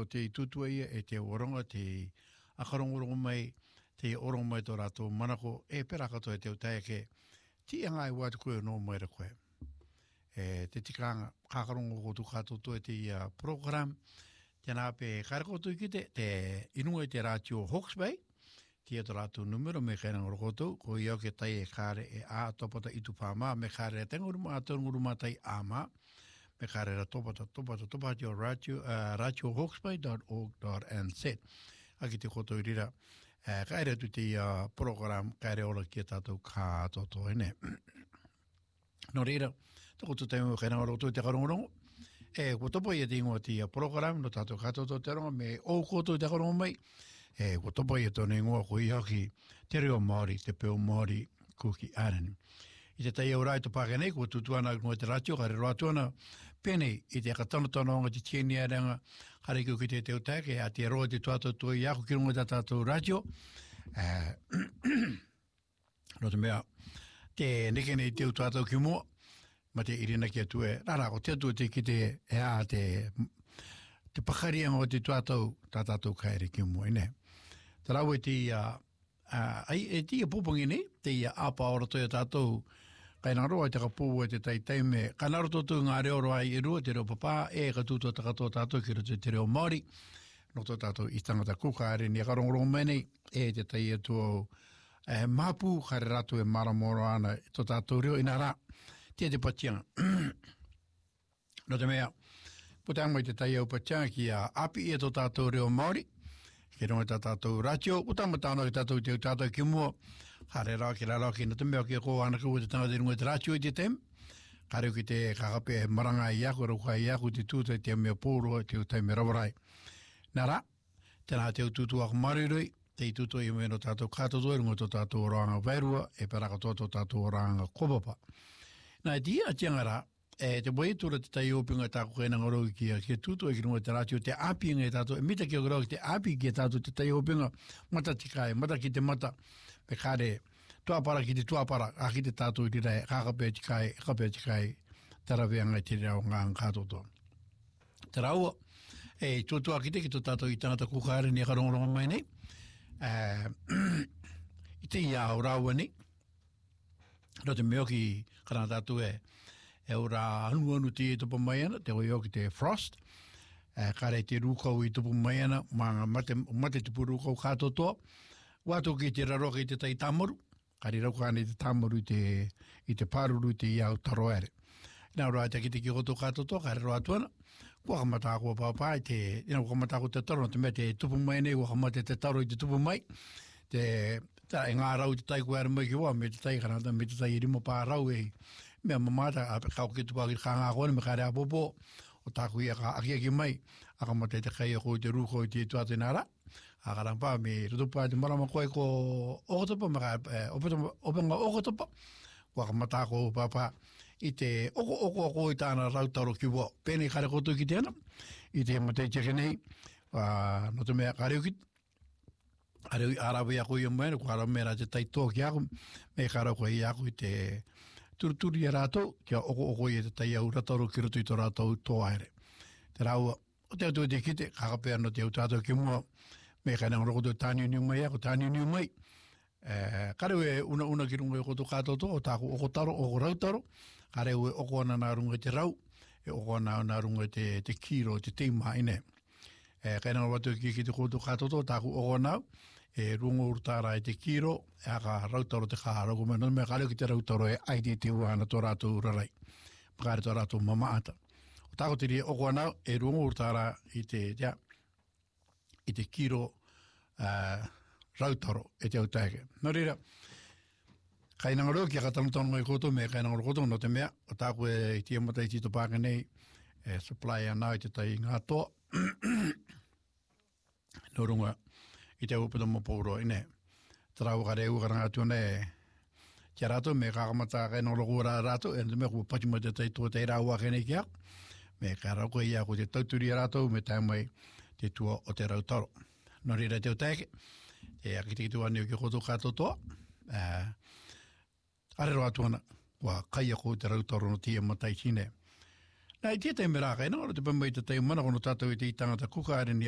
ro te tutua ia e te oronga te akarongorongo mai te orongo mai tō rātou manako e pera katoa te utai ke ti angai watu koe no mai ra koe. Te tikanga kakarongo kotu katoa te program tēnā pe karakotu ki te inunga te rātio Hawke's Bay tia tō rātou numero me kērang rokoto ko iau ke tai e kāre e a topata i tupama me kāre e tenguruma a tōnguruma tai ama me kāre ra topata o ratiohawksbay.org.nz aki te koto i rira kaere tu te program kaere ora ki tātou kā toto ene no rira toko tu tēngu kērang rokoto te karongorongo ko topo ia te ingoa te program no tātou kā toto te ronga me o koto te karongo mai ko topo ia tōne ingoa ko i haki te reo Māori, te peo Māori kuki arani. I te tai au rai to pākenei, ko tutuana ngoi te ratio, kare roa tuana pene i te katanotana onga te tieni aranga, kare ki te teo take, a te roa te tuato tua i ako ki runga te tātou ratio. No te mea, te nekene i teo tuato ki mua, ma te irina ki atue, rara ko te atu te ki te te pakarianga o te tuatou, tātou kaere ki mua, ine. Te rau e te pōpongi nei, te apa ora toia tātou, kai nā roa te kapō e te taiteime, kai nā roto tū ngā reo roa i rua, te reo papā, e ka tūtua takatoa tātou ki roto te reo Māori, no tō tātou i tangata kuka, are ni karongorongo menei, e te tai e tō māpū, kare ratu e maramoro ana, tō tātou reo ina rā, te patianga. No te mea, putanga i te tai au patianga ki a api e tō tātou reo Māori, ke ronga tātou ratio, utama tāno i tātou ki mua, kare rā ki rā ki na te mea ki ko ana kua te tanga te runga te ratio i te tem, kare ki te kakape maranga i aku, rauka i aku, te tūtai te mea pōroa, te utai me rawarai. Nā rā, tēnā te ututu ako marirui, te i tutu i mea no tātou kātoto, runga tō tātou oranga wairua, e peraka tō tātou oranga kopapa. Nā e tia tianga rā, te waitura te tai opinga tāko kēna ngaro ki tutu e ki runga te ratio, te api ngai tātou, e mita ki o grau ki te api ki tātou te tai opinga, mata tikai, mata ki te mata, me kāre, tuapara ki te tuapara, a ki te tātou i rai, kakape tikai, tarawea ngai te rau ngā kātoto. Te raua, tuatua ki te ki tō tātou i tangata kukare ni karongorongo mai nei, i te ia au raua ni, no te meo ki karana tātou e ora anu te topo mai ana, te oi ki te frost, kare te rūkau i topo mai ana, mate tupu rūkau kātotoa, wātou ki te raroka i te tai tamaru, kare raukane te tamaru i te pāruru i te iau taroere. Nā roa te ki te ki koto kātotoa, kare roa tuana, kua kamatako pāpā i te, kamatako te taro, te mea te tupu mai nei, kua kamate te taro i te tupu mai, e ngā rau te tai kuara mai ki wā, me te tai kanata, me te tai rimo pā rau mea mamata, kau ki tupa ki kāngā kone, me kāre apopo, o tāku ia ka aki mai, aka mate te kai ako i te rūko i te tuate nara, aka rampa, me rutupa te marama koe ko okotopa, me ka openga okotopa, waka matako papa, i te oko i tāna rautaro ki wā, pēnei kare koto ki tēnā, i te mate teke nei, no te mea kare ukit, Areu arawe ako i mea, ko ara mea te tai tō ki ako, me kara koe i ako i te turuturi e rātou, kia oko i te tai au rataro ki roto i tō rātou tō aere. Te rāua, o te atu te kite, kakapea no te au tātou ki mua, me kai nang rokoto tāniu niu mai ako, tāniu niu mai, kareu e una ki runga i koto kātou tō, o tāku oko taro, oko rautaro, kareu e oko ana nā runga te rau, e oko ana nā runga te kiro, te teima ine. Kai nang watu ki te koto kātou tō, tāku oko nau, e runga urtara e te kiro, e aka rautaro te kāra, ko mea kareu ki te rautaro e aite te uana tō rātou urarai, pakare tō rātou mamaata. O tāku te ria oko nau, e runga urtara i te kiro rautaro e te autaike. Nō reira, kai nang roa ki a katanutanu mai koto, me kai nang roa koto, no te mea, o tāku e tia mata i tito pākenei, supply anā i te tai ngā toa, no runga i te upata mo pōro ine. Tarau kare u karanga tuana kia rātou, me kakamata kai nang roa kua rātou, e me kua pati mo te tai tō te rāua kene ki ako, me kai rauko i ako te tauturi rātou, me tai mai te tua o te rautaro. No reira te utaike, te akitikitu ane o ki koto kātotoa, are roa tuana, wa kai ako te rautaro no tia matai sine. Nā i tia te mera kai, nā ora te pamai te tai mana kono tātou i te i tangata kuka are ni